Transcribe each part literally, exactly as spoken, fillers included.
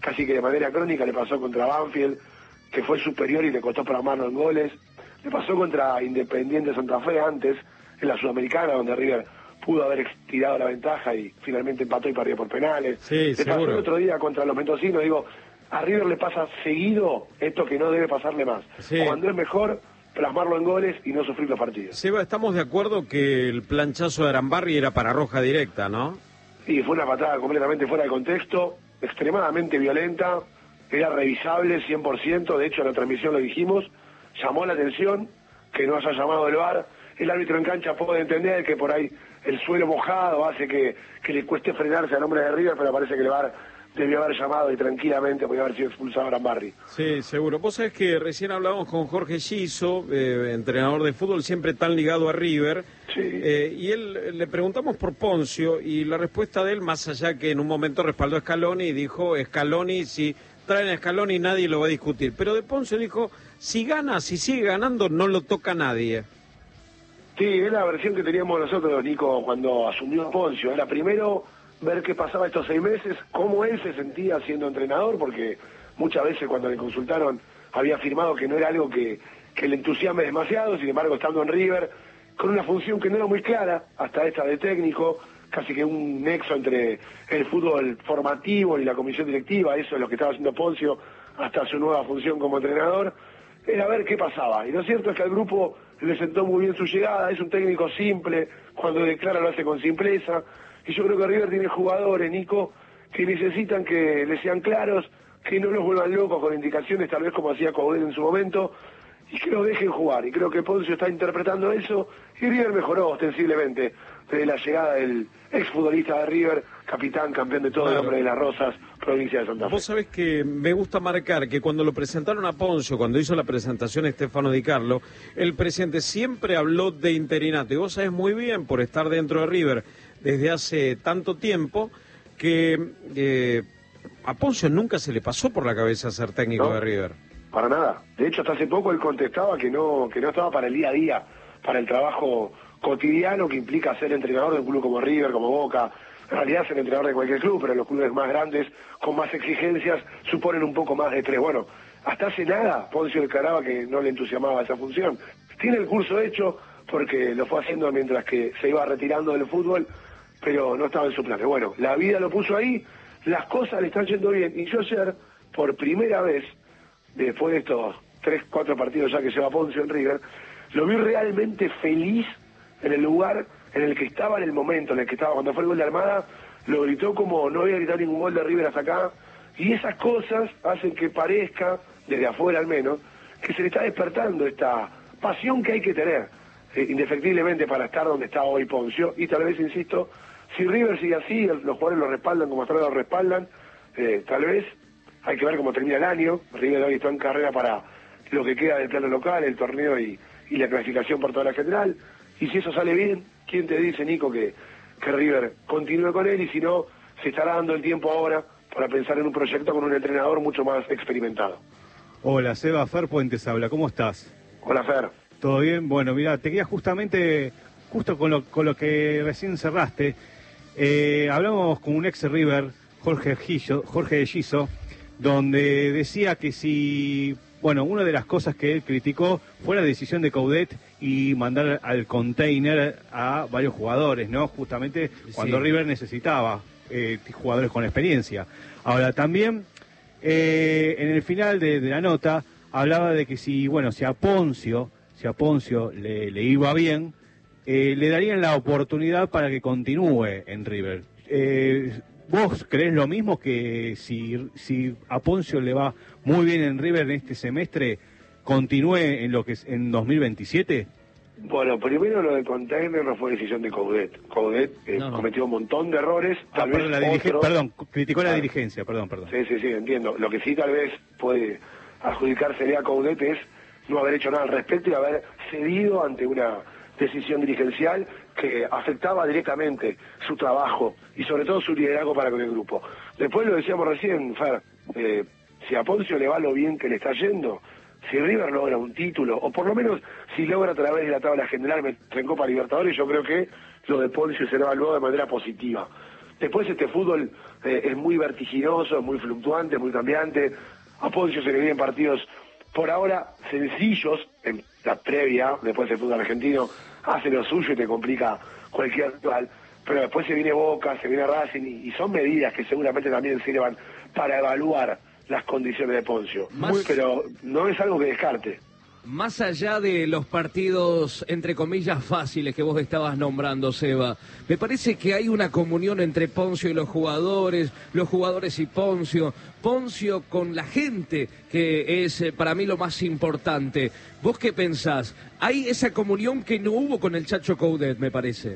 casi que de manera crónica, le pasó contra Banfield, que fue superior y le costó programarlo en goles. Le pasó contra Independiente Santa Fe antes, en la Sudamericana, donde River pudo haber tirado la ventaja y finalmente empató y perdió por penales. Sí, le seguro. pasó el otro día contra los mendocinos. Digo, a River le pasa seguido esto que no debe pasarle más. Sí. Cuando es mejor, plasmarlo en goles y no sufrir los partidos. Seba, estamos de acuerdo que el planchazo de Arambarri era para roja directa, ¿no? Sí, fue una patada completamente fuera de contexto, extremadamente violenta, era revisable cien por ciento, de hecho en la transmisión lo dijimos, llamó la atención que no haya llamado el V A R. El árbitro en cancha puede entender que por ahí el suelo mojado hace que, que le cueste frenarse al hombre de River, pero parece que el V A R debió haber llamado y tranquilamente podía haber sido expulsado a Arambarri. Sí, seguro. Vos sabés que recién hablábamos con Jorge Giso, eh, entrenador de fútbol, siempre tan ligado a River, Sí. eh, y él le preguntamos por Poncio, y la respuesta de él, más allá que en un momento respaldó a Scaloni, y dijo, Scaloni, si traen a Scaloni nadie lo va a discutir, pero de Poncio dijo, si gana, si sigue ganando, no lo toca nadie. Sí, es la versión que teníamos nosotros, Nico, cuando asumió Poncio. Era primero ver qué pasaba estos seis meses, cómo él se sentía siendo entrenador, porque muchas veces cuando le consultaron había afirmado que no era algo que, que le entusiasme demasiado, sin embargo estando en River, con una función que no era muy clara, hasta esta de técnico, casi que un nexo entre el fútbol formativo y la comisión directiva, eso es lo que estaba haciendo Poncio hasta su nueva función como entrenador, era ver qué pasaba. Y lo cierto es que al grupo le sentó muy bien su llegada, es un técnico simple, cuando declara lo hace con simpleza, y yo creo que River tiene jugadores, Nico, que necesitan que les sean claros, que no los vuelvan locos con indicaciones, tal vez como hacía Coudet en su momento, y que los dejen jugar. Y creo que Poncio está interpretando eso, y River mejoró ostensiblemente desde la llegada del exfutbolista de River, capitán, campeón de todo, Claro. el hombre de las Rosas, provincia de Santa Fe. Vos sabés que me gusta marcar que cuando lo presentaron a Poncio, cuando hizo la presentación Estefano Di Carlo, el presidente siempre habló de interinato. Y vos sabés muy bien, por estar dentro de River desde hace tanto tiempo, que eh, a Poncio nunca se le pasó por la cabeza ser técnico ¿No? de River. Para nada. De hecho, hasta hace poco él contestaba que no, que no estaba para el día a día, para el trabajo cotidiano que implica ser entrenador de un club como River, como Boca. En realidad ser entrenador de cualquier club, pero los clubes más grandes, con más exigencias, suponen un poco más de estrés. Bueno, hasta hace nada Poncio declaraba que no le entusiasmaba esa función. Tiene el curso hecho porque lo fue haciendo mientras que se iba retirando del fútbol, pero no estaba en su plan. Bueno, la vida lo puso ahí, las cosas le están yendo bien. Y yo ayer, por primera vez, después de estos tres, cuatro partidos ya que lleva Poncio en River, lo vi realmente feliz en el lugar en el que estaba, en el momento en el que estaba. Cuando fue el gol de Almada, lo gritó como no había gritado ningún gol de River hasta acá, y esas cosas hacen que parezca, desde afuera al menos, que se le está despertando esta pasión que hay que tener, eh, indefectiblemente, para estar donde está hoy Poncio. Y tal vez, insisto, si River sigue así, los jugadores lo respaldan como hasta ahora lo respaldan, eh, tal vez hay que ver cómo termina el año. River hoy está en carrera para lo que queda del plano local, el torneo y, y la clasificación por toda la general. Y si eso sale bien, ¿quién te dice, Nico, que, que River continúe con él? Y si no, se estará dando el tiempo ahora para pensar en un proyecto con un entrenador mucho más experimentado. Hola, Seba, Fer Puentes habla, ¿cómo estás? Hola, Fer. ¿Todo bien? Bueno, mira, te quedas justamente, justo con lo, con lo que recién cerraste. Eh, hablamos con un ex River, Jorge Giso, Jorge de Giso, donde decía que si, bueno, una de las cosas que él criticó fue la decisión de Coudet y mandar al container a varios jugadores, ¿no? Justamente cuando Sí. River necesitaba eh, jugadores con experiencia. Ahora, también eh, en el final de, de la nota hablaba de que si, bueno, si a Poncio, si a Poncio le, le iba bien, eh, le darían la oportunidad para que continúe en River. Eh, ¿Vos creés lo mismo, que si, si a Poncio le va muy bien en River en este semestre, continúe en lo que es en dos mil veintisiete? Bueno, primero lo de container no fue decisión de Coudet. Coudet eh, No, no. cometió un montón de errores. Ah, Tal perdón, vez la dirige- otro- perdón, criticó la Ah. dirigencia, perdón, perdón. Sí, sí, sí, entiendo. Lo que sí tal vez puede adjudicársele a Coudet es no haber hecho nada al respecto y haber cedido ante una decisión dirigencial que afectaba directamente su trabajo y sobre todo su liderazgo para con el grupo. Después lo decíamos recién, Fer, eh, si a Poncio le va lo bien que le está yendo, si River logra un título, o por lo menos si logra a través de la tabla general meter en Copa Libertadores, yo creo que lo de Poncio será evaluado de manera positiva. Después este fútbol eh, es muy vertiginoso, es muy fluctuante, muy cambiante. A Poncio se le vienen partidos por ahora sencillos, en la previa, después del fútbol argentino, hace lo suyo y te complica cualquier rival, pero después se viene Boca, se viene Racing, y, y son medidas que seguramente también sirvan para evaluar las condiciones de Poncio. Más... Pero no es algo que descarte. Más allá de los partidos, entre comillas, fáciles que vos estabas nombrando, Seba, me parece que hay una comunión entre Poncio y los jugadores, los jugadores y Poncio, Poncio con la gente, que es eh, para mí lo más importante. ¿Vos qué pensás? Hay esa comunión que no hubo con el Chacho Coudet, me parece.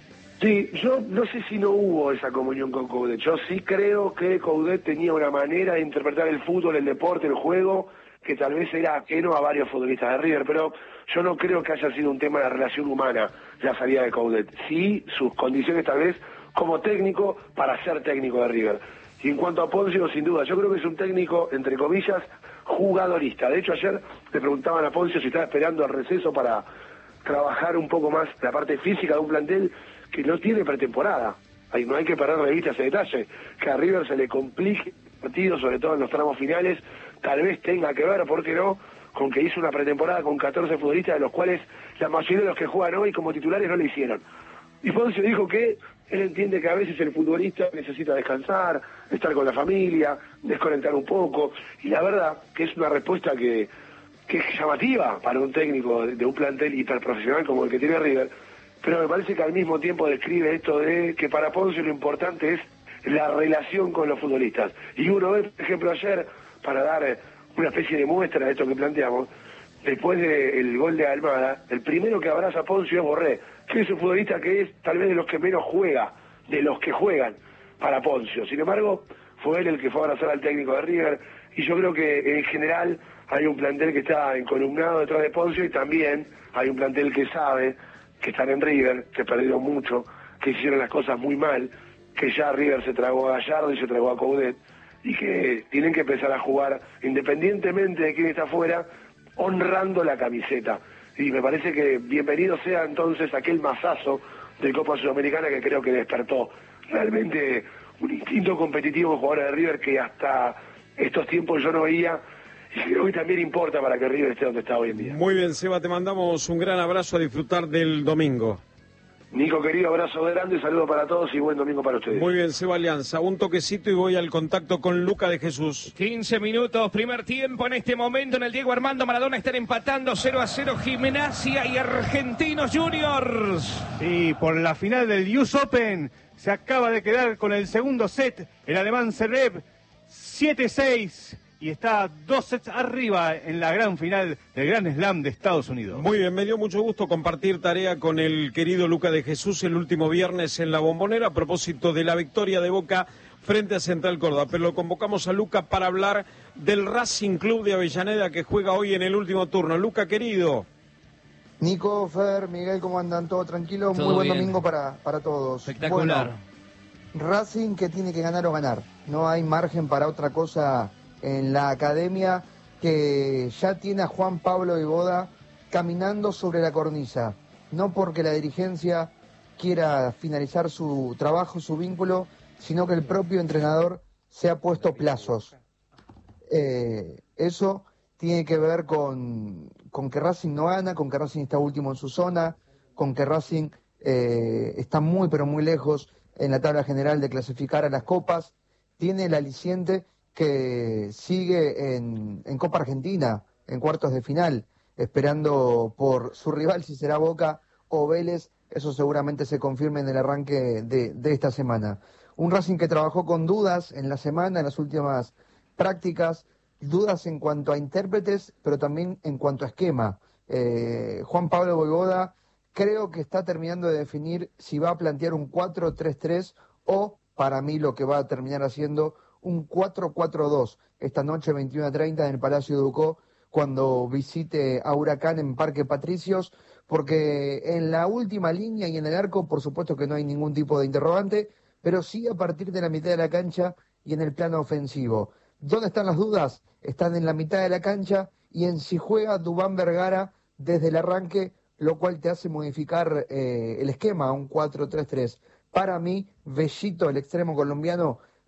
Sí, yo no sé si no hubo esa comunión con Coudet. Yo sí creo que Coudet tenía una manera de interpretar el fútbol, el deporte, el juego, que tal vez era ajeno a varios futbolistas de River, pero yo no creo que haya sido un tema de relación humana la salida de Coudet. Sí, sus condiciones tal vez como técnico para ser técnico de River. Y en cuanto a Poncio, sin duda, yo creo que es un técnico, entre comillas, jugadorista. De hecho, ayer le preguntaban a Poncio si estaba esperando el receso para trabajar un poco más la parte física de un plantel que no tiene pretemporada. Ahí no hay que perder de vista ese detalle, que a River se le complique el partido, sobre todo en los tramos finales. Tal vez tenga que ver, ¿por qué no?, con que hizo una pretemporada con catorce futbolistas, de los cuales la mayoría de los que juegan hoy como titulares no le hicieron. Y Poncio dijo que él entiende que a veces el futbolista necesita descansar, estar con la familia, desconectar un poco, y la verdad que es una respuesta que, que es llamativa para un técnico de, de un plantel hiperprofesional como el que tiene River, pero me parece que al mismo tiempo describe esto de que para Poncio lo importante es la relación con los futbolistas. Y uno ve, por ejemplo, ayer, para dar una especie de muestra de esto que planteamos, después del gol de Almada, el primero que abraza a Poncio es Borré, que es un futbolista que es tal vez de los que menos juega, de los que juegan para Poncio. Sin embargo, fue él el que fue a abrazar al técnico de River, y yo creo que en general hay un plantel que está encolumnado detrás de Poncio, y también hay un plantel que sabe que están en River, que perdieron mucho, que hicieron las cosas muy mal, que ya River se tragó a Gallardo y se tragó a Coudet, y que tienen que empezar a jugar, independientemente de quién está afuera, honrando la camiseta. Y me parece que bienvenido sea entonces aquel mazazo de Copa Sudamericana que creo que despertó realmente un instinto competitivo en jugadores de River que hasta estos tiempos yo no veía, y creo que también importa para que River esté donde está hoy en día. Muy bien, Seba, te mandamos un gran abrazo, a disfrutar del domingo. Nico, querido, abrazo grande, saludo para todos y buen domingo para ustedes. Muy bien, Seba Alianza, un toquecito y voy al contacto con Luca de Jesús. quince minutos, primer tiempo en este momento en el Diego Armando Maradona. Están empatando cero a cero Gimnasia y Argentinos Juniors. Sí, por la final del U S Open se acaba de quedar con el segundo set el alemán Zverev, siete seis. Y está dos sets arriba en la gran final del Grand Slam de Estados Unidos. Muy bien, me dio mucho gusto compartir tarea con el querido Luca de Jesús el último viernes en La Bombonera a propósito de la victoria de Boca frente a Central Córdoba. Pero lo convocamos a Luca para hablar del Racing Club de Avellaneda que juega hoy en el último turno. Luca, querido. Nico, Fer, Miguel, ¿cómo andan? ¿Todo tranquilo? Todo Muy buen bien. domingo para, para todos. Espectacular. Bueno, Racing que tiene que ganar o ganar. No hay margen para otra cosa en la academia, que ya tiene a Juan Pablo Iboda caminando sobre la cornisa. No porque la dirigencia quiera finalizar su trabajo, su vínculo, sino que el propio entrenador se ha puesto plazos. Eh, eso tiene que ver con, con que Racing no gana, con que Racing está último en su zona, con que Racing eh, está muy pero muy lejos en la tabla general de clasificar a las copas. Tiene el aliciente que sigue en, en Copa Argentina, en cuartos de final, esperando por su rival, si será Boca o Vélez. Eso seguramente se confirme en el arranque de, de esta semana. Un Racing que trabajó con dudas en la semana, en las últimas prácticas, dudas en cuanto a intérpretes, pero también en cuanto a esquema. Eh, Juan Pablo Vojvoda creo que está terminando de definir si va a plantear un cuatro tres tres o, para mí, lo que va a terminar haciendo un cuatro cuatro dos esta noche veintiuno treinta en el Palacio de Ducó, cuando visite a Huracán en Parque Patricios, porque en la última línea y en el arco, por supuesto que no hay ningún tipo de interrogante, pero sí a partir de la mitad de la cancha y en el plano ofensivo. ¿Dónde están las dudas? Están en la mitad de la cancha y en si juega Dubán Vergara desde el arranque, lo cual te hace modificar eh, el esquema a un cuatro tres tres. Para mí, Bellito, el extremo colombiano,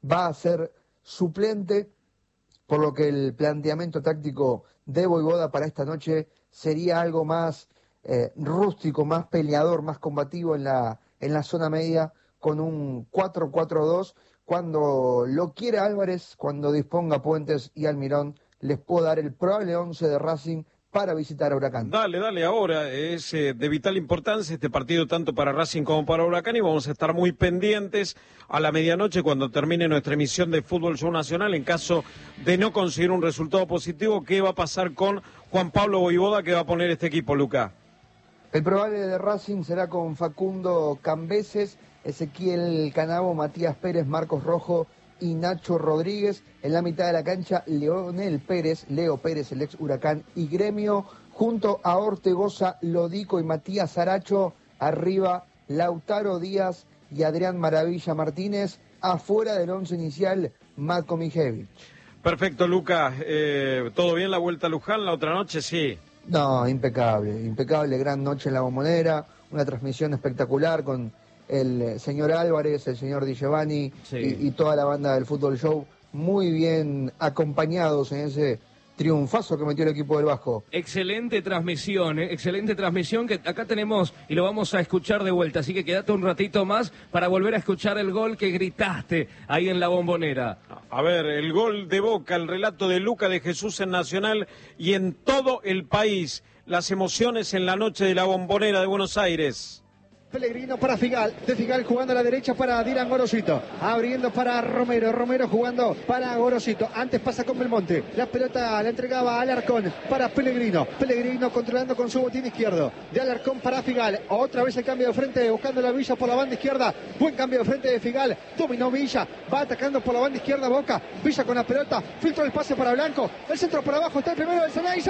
va a ser suplente, por lo que el planteamiento táctico de Vojvoda para esta noche sería algo más eh, rústico, más peleador, más combativo en la, en la zona media, con un cuatro cuatro dos. Cuando lo quiera Álvarez, cuando disponga Puentes y Almirón, les puedo dar el probable once de Racing para visitar a Huracán. Dale, dale, ahora es eh, de vital importancia este partido tanto para Racing como para Huracán y vamos a estar muy pendientes a la medianoche cuando termine nuestra emisión de Fútbol Show Nacional. En caso de no conseguir un resultado positivo, ¿qué va a pasar con Juan Pablo Vojvoda que va a poner este equipo, Luca? El probable de Racing será con Facundo Cambeses, Ezequiel Canavo, Matías Pérez, Marcos Rojo y Nacho Rodríguez. En la mitad de la cancha, Leonel Pérez, Leo Pérez, el ex Huracán y Gremio, junto a Ortegoza, Lodico y Matías Aracho. Arriba, Lautaro Díaz y Adrián Maravilla Martínez. Afuera del once inicial, Matko Mijevic. Perfecto, Luca. Eh, ¿Todo bien la vuelta a Luján la otra noche? Sí. No, impecable, impecable, gran noche en la Bombonera, una transmisión espectacular con el señor Álvarez, el señor Di Giovanni sí. y, y toda la banda del Fútbol Show, muy bien acompañados en ese triunfazo que metió el equipo del Vasco. Excelente transmisión, ¿eh? excelente transmisión que acá tenemos y lo vamos a escuchar de vuelta, así que quédate un ratito más para volver a escuchar el gol que gritaste ahí en la Bombonera. A ver, el gol de Boca, el relato de Luca de Jesús en Nacional y en todo el país, las emociones en la noche de la Bombonera de Buenos Aires. Pellegrino para Figal, de Figal jugando a la derecha para Dylan Gorosito, abriendo para Romero, Romero jugando para Gorosito, antes pasa con Belmonte, la pelota la entregaba a Alarcón para Pellegrino, Pellegrino controlando con su botín izquierdo, de Alarcón para Figal, otra vez el cambio de frente, buscando la Villa por la banda izquierda, buen cambio de frente de Figal, dominó Villa, va atacando por la banda izquierda Boca, Villa con la pelota, filtró el pase para Blanco, el centro para abajo, está el primero del Ceneice.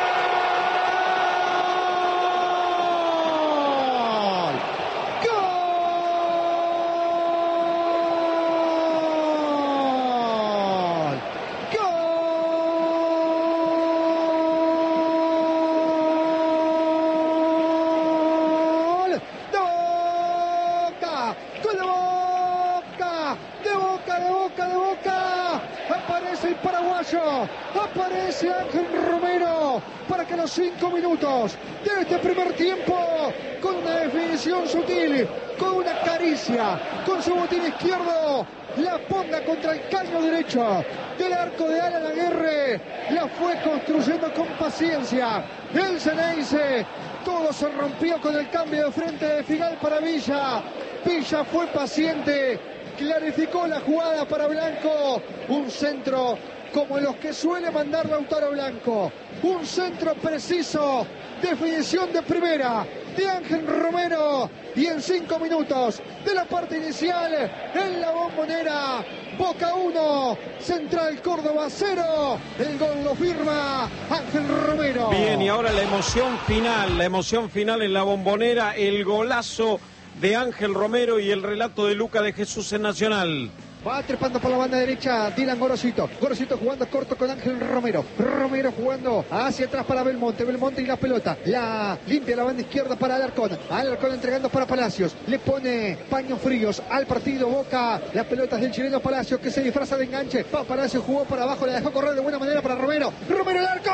Aparece Ángel Romero para que a los cinco minutos de este primer tiempo, con una definición sutil, con una caricia, con su botín izquierdo, la ponga contra el caño derecho del arco de Alan Aguirre, la fue construyendo con paciencia el Ceneice. Todo se rompió con el cambio de frente de Figal para Villa. Villa fue paciente, clarificó la jugada para Blanco, un centro como los que suele mandar Lautaro Blanco, un centro preciso, definición de primera de Ángel Romero, y en cinco minutos de la parte inicial en la Bombonera, Boca uno, Central Córdoba cero, el gol lo firma Ángel Romero. Bien, y ahora la emoción final, la emoción final en la Bombonera, el golazo de Ángel Romero y el relato de Luca de Jesús en Nacional. Va trepando por la banda derecha Dylan Gorosito. Gorosito jugando corto con Ángel Romero. Romero jugando hacia atrás para Belmonte. Belmonte y la pelota. La limpia la banda izquierda para Alarcón. Alarcón entregando para Palacios. Le pone paños fríos al partido Boca. La pelota es del chileno Palacios que se disfraza de enganche. Va Palacios, jugó para abajo. La dejó correr de buena manera para Romero. Romero el arco.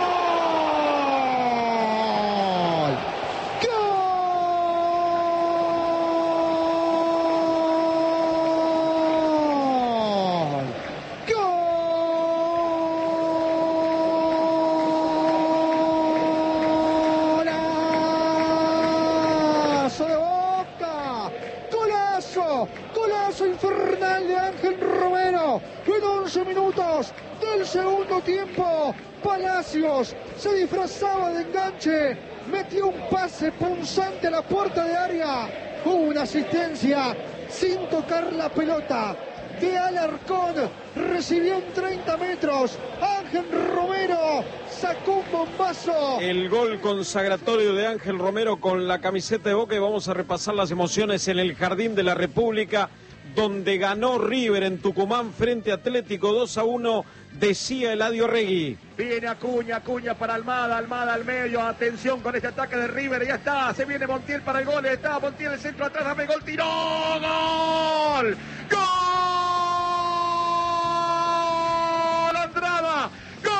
Infernal de Ángel Romero en once minutos del segundo tiempo. Palacios se disfrazaba de enganche, metió un pase punzante a la puerta de área, hubo una asistencia sin tocar la pelota de Alarcón, recibió en treinta metros, Ángel Romero sacó un bombazo. El gol consagratorio de Ángel Romero con la camiseta de Boca, y vamos a repasar las emociones en el Jardín de la República, donde ganó River en Tucumán frente a Atlético dos a uno, decía Eladio Regui. Viene Acuña, Acuña para Almada, Almada al medio, atención con este ataque de River, ya está, se viene Montiel para el gol, está Montiel el centro atrás, dame gol, tiró, gol, gol.